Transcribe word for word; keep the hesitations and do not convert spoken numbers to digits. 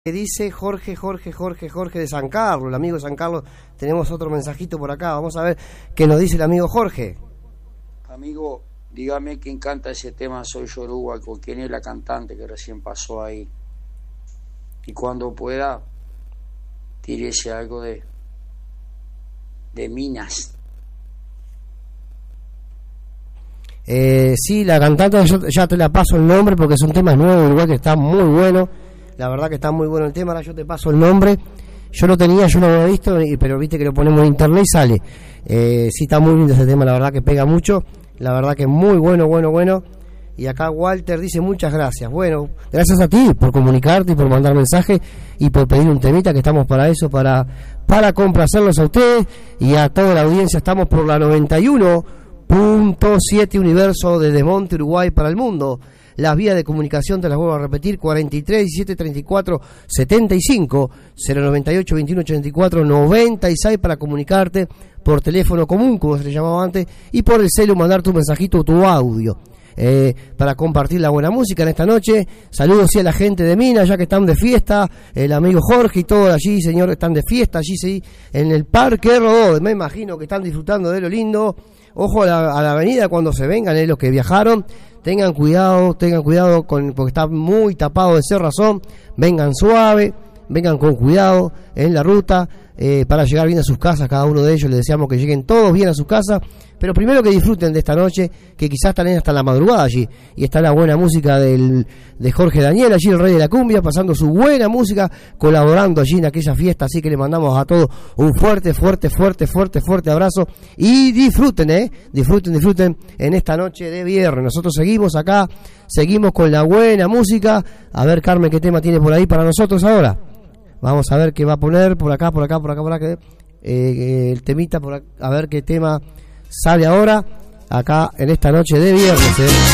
Que dice Jorge, Jorge, Jorge, Jorge de San Carlos, el amigo de San Carlos. Tenemos otro mensajito por acá, vamos a ver qué nos dice el amigo Jorge. Amigo, dígame quién canta ese tema Soy Yoruba, con quién es la cantante que recién pasó ahí. Y cuando pueda, tírese algo de, de Minas. Eh, sí, la cantante, yo ya te la paso el nombre porque son temas nuevos, igual que está muy bueno. La verdad que está muy bueno el tema, ahora yo te paso el nombre. Yo lo tenía, yo no lo había visto, pero viste que lo ponemos en internet y sale. Eh, sí, está muy lindo ese tema, la verdad que pega mucho. La verdad que es muy bueno, bueno, bueno. Y acá Walter dice muchas gracias. Bueno, gracias a ti por comunicarte y por mandar mensaje y por pedir un temita, que estamos para eso, para, para complacerlos a ustedes y a toda la audiencia. Estamos por la noventa y uno punto siete Universo desde Monte, Uruguay para el mundo. Las vías de comunicación te las vuelvo a repetir: cuarenta y tres, diecisiete, treinta y cuatro, setenta y cinco, cero noventa y ocho, veintiuno, ochenta y cuatro, noventa y seis para comunicarte por teléfono común, como se le llamaba antes, y por el celu mandar tu mensajito o tu audio. Eh, para compartir la buena música en esta noche. Saludos sí a la gente de Minas, ya que están de fiesta, el amigo Jorge y todo allí, señor, están de fiesta allí, sí, en el Parque Rodó. Me imagino que están disfrutando de lo lindo. Ojo a la, a la avenida cuando se vengan, eh, los que viajaron, tengan cuidado, tengan cuidado con, porque está muy tapado de cerrazón. Vengan suave, vengan con cuidado en la ruta, eh, para llegar bien a sus casas. Cada uno de ellos les deseamos que lleguen todos bien a sus casas, pero primero que disfruten de esta noche, que quizás están hasta la madrugada allí, y está la buena música del, de Jorge Daniel, allí el rey de la cumbia, pasando su buena música, colaborando allí en aquella fiesta. Así que le mandamos a todos un fuerte, fuerte, fuerte, fuerte, fuerte abrazo, y disfruten, eh, disfruten, disfruten en esta noche de viernes. Nosotros seguimos acá, seguimos con la buena música. A ver, Carmen, qué tema tiene por ahí para nosotros ahora. Vamos a ver qué va a poner por acá, por acá, por acá, por acá, eh, el temita, por acá, a ver qué tema sale ahora, acá en esta noche de viernes, ¿eh?